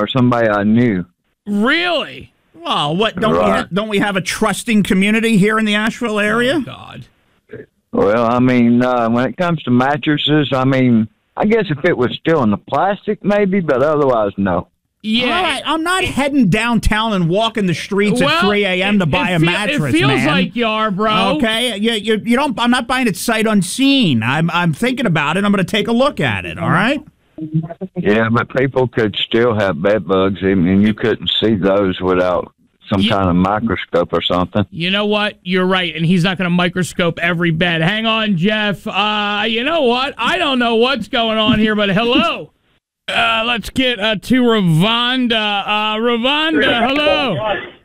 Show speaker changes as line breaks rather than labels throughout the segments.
or somebody I knew.
Really?
Well, what don't we have a trusting community here in the Asheville area?
Oh, God.
Well, I mean, when it comes to mattresses, I mean, I guess if it was still in the plastic, maybe, but otherwise, no.
Yeah.
All right, I'm not heading downtown and walking the streets at 3 a.m. to buy a mattress,
It feels
man.
like you are, bro.
Okay, you don't. I'm not buying it sight unseen. I'm thinking about it. I'm going to take a look at it. All right.
Yeah, but people could still have bed bugs, and you couldn't see those without some kind of microscope or something.
You know what? You're right, and he's not going to microscope every bed. Hang on, Jeff. You know what? I don't know what's going on here, but hello. Let's get to Ravonda. Ravonda, hello.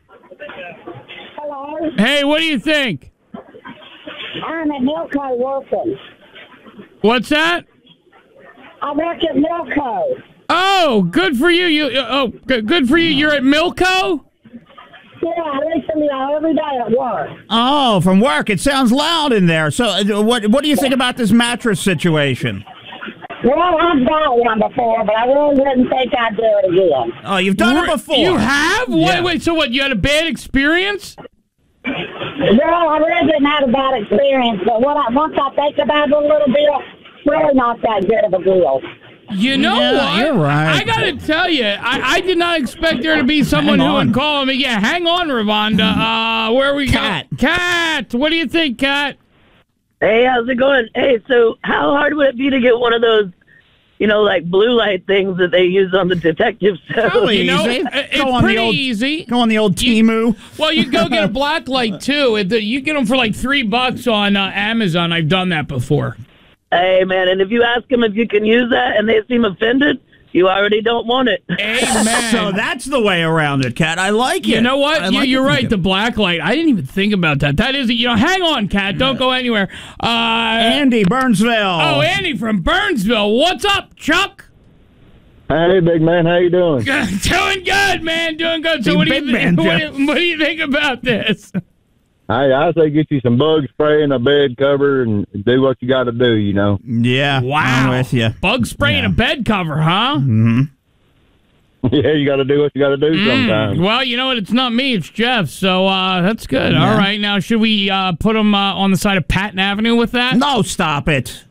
Hello.
Hey, what do you think?
I'm at Milco working.
What's that?
I work at Milco.
Oh, good for you. Good for you. You're at Milco?
Yeah, I listen to y'all every day at work.
Oh, from work. It sounds loud in there. So, what do you think about this mattress situation?
Well, I've got one before, but I really wouldn't think I'd do it again.
Oh, you've done it before.
You have?
Yeah.
Wait, so what, you had a bad experience?
Well, I really didn't have a bad experience, but once I think about it a little bit, it's really not that good of a deal.
You know what?
You're right.
I got to tell you, I did not expect there to be someone who would call me. Yeah, hang on, Ravonda. Where we
Kat.
go? Kat, what do you think, Kat?
Hey, how's it going? Hey, so how hard would it be to get one of those, like blue light things that they use on the detective show?
Probably
You know,
easy.
it's pretty easy.
Go on the old Temu.
Well, you can go get a black light, too. You get them for like $3 on Amazon. I've done that before.
Hey, man, and if you ask them if you can use that and they seem offended, you already don't want it.
Amen.
So that's the way around it, Kat. I like it.
You know what?
I like
You're
it.
right. The black light. I didn't even think about that. That is, hang on, Kat. Don't go anywhere.
Andy, Burnsville.
Oh, Andy from Burnsville. What's up, Chuck?
Hey, big man, how you doing?
Doing good, man. Doing good. So
Big
what do you
man,
think?
Jeff.
What do you think about this?
Hey, I say get you some bug spray and a bed cover and do what you got to do,
Yeah.
Wow.
I'm with you.
Bug spray and a bed cover, huh?
Mm-hmm.
Yeah, you got to do what you got to do sometimes.
Well, you know what? It's not me. It's Jeff. So that's good. All right. Now, should we put him on the side of Patton Avenue with that?
No, stop it.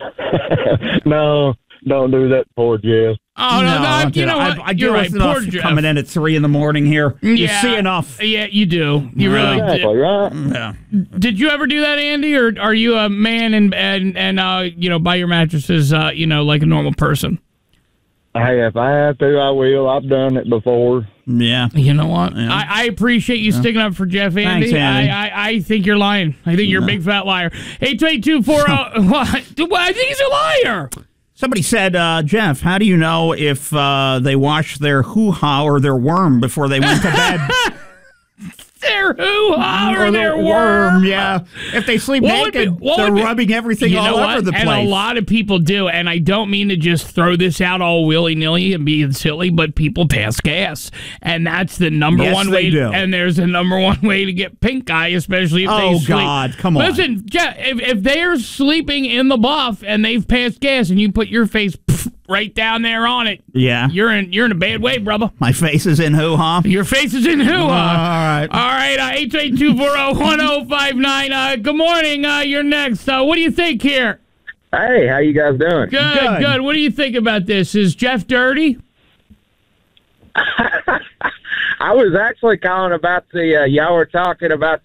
No, don't do that, poor Jeff.
Oh, no, you know what?
I
You're
deal
right.
with enough
Poor Jeff.
coming in at 3 a.m. here. You see enough.
Yeah, you do. You really do.
Exactly, right?
Yeah.
Did you ever do that, Andy, or are you a man and buy your mattresses, like a normal person?
Hey, if I have to, I will. I've done it before.
Yeah.
You know what?
Yeah.
I appreciate you sticking up for Jeff, Andy.
Thanks, Andy.
I think you're lying. I think you're a big fat liar. 82240. What? I think he's a liar.
Somebody said, Jeff, how do you know if they wash their hoo-ha or their worm before they went to bed?
Their hoo-ha or their
worm, yeah. If they sleep naked, they're rubbing everything all over the place.
And a lot of people do, and I don't mean to just throw this out all willy-nilly and being silly, but people pass gas. And that's the number one way.
They do.
And there's the number one way to get pink eye, especially if they sleep. Oh,
God, come on.
Listen, Jeff, if they're sleeping in the buff and they've passed gas and you put your face right down there on it,
yeah,
you're in a bad way, brother.
My face is in hoo-ha?
Your face is in hoo-ha.
All right,
832-40-1059. Good morning. You're next. What do you think here?
Hey, how you guys doing?
Good. What do you think about this? Is Jeff dirty?
I was actually calling about the, y'all were talking about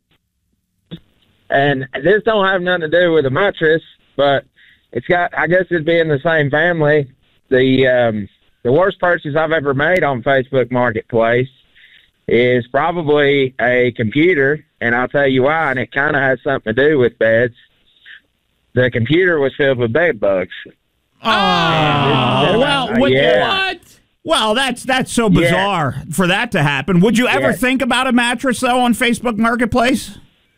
and this don't have nothing to do with a mattress, but it's got, I guess it'd be in the same family. The worst purchase I've ever made on Facebook Marketplace is probably a computer, and I'll tell you why, and it kind of has something to do with beds. The computer was filled with bed bugs.
What?
Well, that's so bizarre for that to happen. Would you ever think about a mattress, though, on Facebook Marketplace?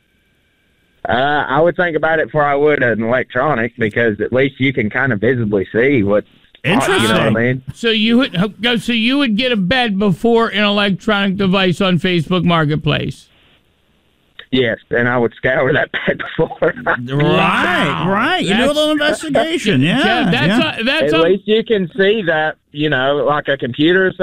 I would think about it before I would an electronic, because at least you can kind of visibly see what.
Interesting.
You know what I mean?
So you would get a bed before an electronic device on Facebook Marketplace.
Yes, and I would scour that bed before.
Right. You do a little investigation. Yeah.
That's
at least you can see that, like a computer or